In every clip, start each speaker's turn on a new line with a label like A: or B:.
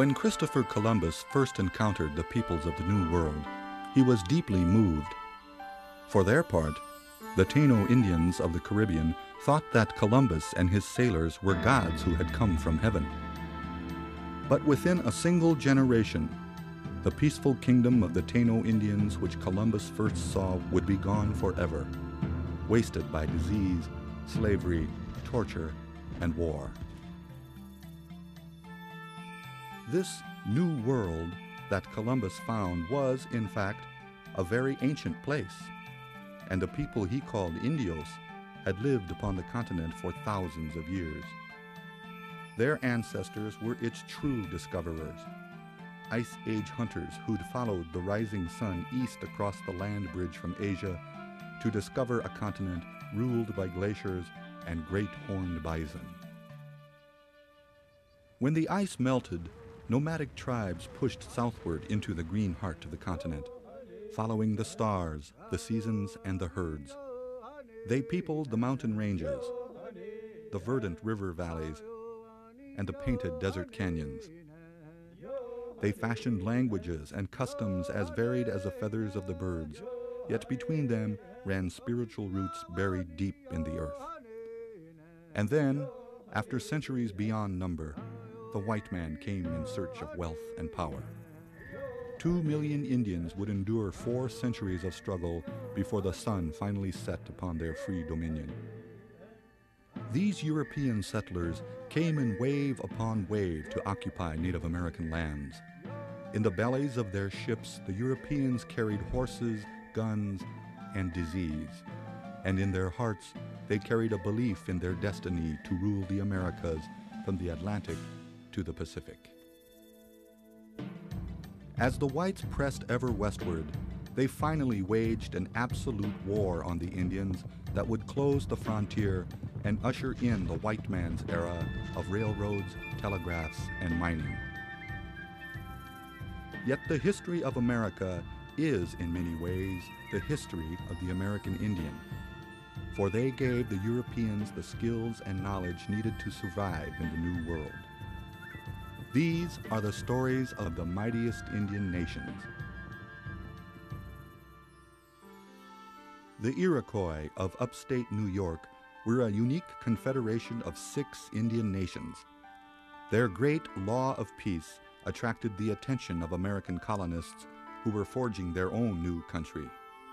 A: When Christopher Columbus first encountered the peoples of the New World, he was deeply moved. For their part, the Taino Indians of the Caribbean thought that Columbus and his sailors were gods who had come from heaven. But within a single generation, the peaceful kingdom of the Taino Indians which Columbus first saw would be gone forever, wasted by disease, slavery, torture, and war. This new world that Columbus found was, in fact, a very ancient place, and the people he called Indios had lived upon the continent for thousands of years. Their ancestors were its true discoverers, Ice Age hunters who'd followed the rising sun east across the land bridge from Asia to discover a continent ruled by glaciers and great horned bison. When the ice melted, nomadic tribes pushed southward into the green heart of the continent, following the stars, the seasons, and the herds. They peopled the mountain ranges, the verdant river valleys, and the painted desert canyons. They fashioned languages and customs as varied as the feathers of the birds, yet between them ran spiritual roots buried deep in the earth. And then, after centuries beyond number, the white man came in search of wealth and power. 2 million Indians would endure 4 centuries of struggle before the sun finally set upon their free dominion. These European settlers came in wave upon wave to occupy Native American lands. In the bellies of their ships, the Europeans carried horses, guns, and disease. And in their hearts, they carried a belief in their destiny to rule the Americas from the Atlantic to the Pacific. As the whites pressed ever westward, they finally waged an absolute war on the Indians that would close the frontier and usher in the white man's era of railroads, telegraphs, and mining. Yet the history of America is, in many ways, the history of the American Indian, for they gave the Europeans the skills and knowledge needed to survive in the New World. These are the stories of the mightiest Indian nations. The Iroquois of upstate New York were a unique confederation of 6 Indian nations. Their great law of peace attracted the attention of American colonists who were forging their own new country.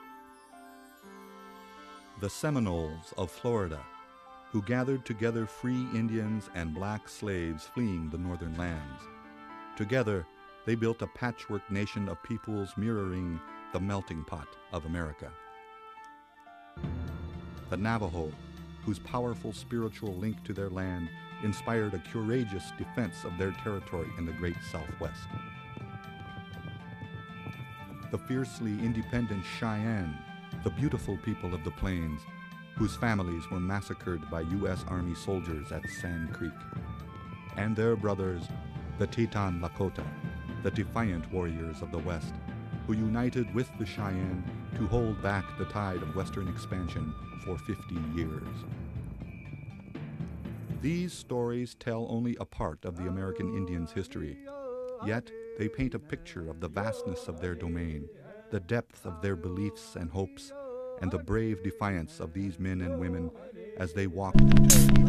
A: The Seminoles of Florida, who gathered together free Indians and black slaves fleeing the northern lands. Together, they built a patchwork nation of peoples mirroring the melting pot of America. The Navajo, whose powerful spiritual link to their land inspired a courageous defense of their territory in the great Southwest. The fiercely independent Cheyenne, the beautiful people of the plains, whose families were massacred by U.S. Army soldiers at Sand Creek. And their brothers, the Teton Lakota, the defiant warriors of the West, who united with the Cheyenne to hold back the tide of Western expansion for 50 years. These stories tell only a part of the American Indians' history, yet they paint a picture of the vastness of their domain, the depth of their beliefs and hopes, and the brave defiance of these men and women as they walked into